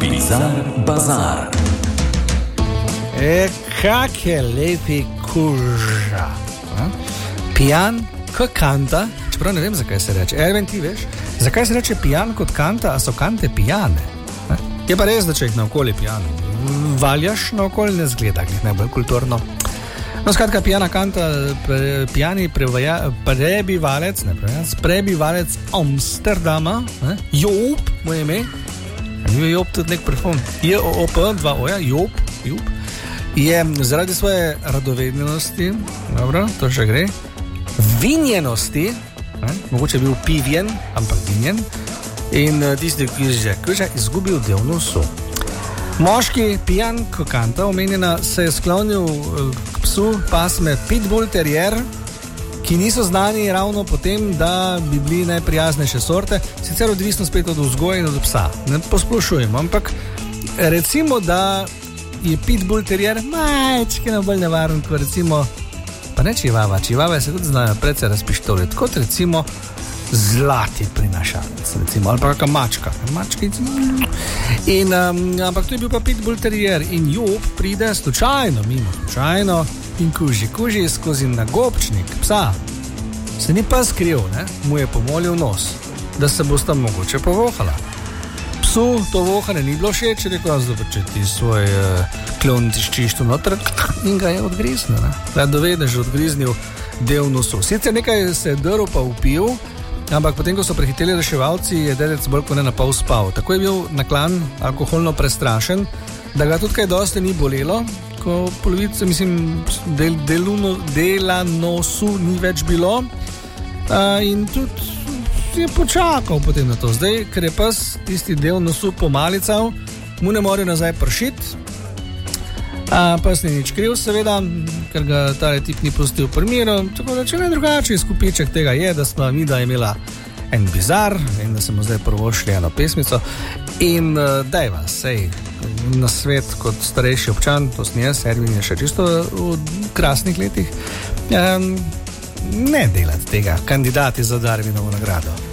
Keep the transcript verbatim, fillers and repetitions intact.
Bizar Bazar. E, kak je lepi kuža. Pijan kot kanta, čeprav ne vem, zakaj se reče. Erven, ti veš, zakaj se reče pijan kot kanta, a so kante pijane? Je pa res, da če jih naokoli pijane valjaš, naokoli ne zgleda, ki jih najbolj kulturno. No, skratka, pijana kanta, pre, pijani prevaja, prebivalec, ne prebivalec, prebivalec Amsterdama, ne? Joop, moje ime, je Joop tudi nek prefon, je o o p, dva oja, Joop, Joop, je zaradi svoje radovednosti, dobro, to še gre, vinjenosti, ne? Mogoče je bil pivjen, ampak vinjen, in tisti, ki je že izgubil del nosu. Moški pijan kokanta, omenjena, se je sklonil k psu pasme Pitbull Terrier, ki niso znani ravno po tem, da bi bili najprijaznejše sorte, sicer odvisno spet od vzgoje in od psa. Ne posplošujemo, ampak recimo, da je Pitbull Terrier majčkeno bolj nevaren, kot recimo, pa ne čivava, čivave se tudi znajo predvsej razpištoliti, kot recimo zlati prinašalec, recimo, ali pa kakva mačka. Mačkica. In, um, ampak to je bil pa Pitbull Terrier in Joop pride slučajno, mimo slučajno in kuži, kuži skozi nagobčnik psa. Se ni pa skril, ne? Mu je pomolil nos, da se bosta mogoče povohala. Psu to vohanje ni bilo všeč, rekel, če ti svoj uh, klon tiščiš tu noter in ga je odgriznil. Da je dovedež odgriznil del nosu. Sicer nekaj se je drl pa upil, ampak potem, ko so prehiteli reševalci, je dedec bolj kot ne na pol spal. Tako je bil naklan alkoholno prestrašen, da ga tudi kaj dosti ni bolelo, ko polovice, mislim, del, deluno, dela nosu ni več bilo. A, in tudi je počakal potem na to. Zdaj, ker je pes tisti del nosu pomalical, mu ne more nazaj pršiti. A, pes ni nič kriv, seveda, ker ga ta tip ni pustil pri miru, tako da če ne drugače izkupiček tega je, da smo mi da imela en bizar in da smo zdaj prvošli eno pesmico in uh, daj vas, sej, na svet kot starejši občan, to sem jaz, Ervin je še čisto v krasnih letih, um, ne delati tega, kandidati za Darwinovo nagrado.